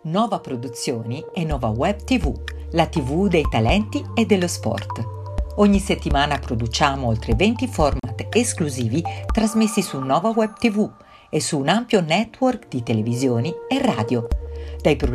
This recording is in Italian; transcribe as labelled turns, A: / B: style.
A: Nova Produzioni e Nova Web TV, la TV dei talenti e dello sport. Ogni settimana produciamo oltre 20 format esclusivi trasmessi su Nova Web TV e su un ampio network di televisioni e radio. Dai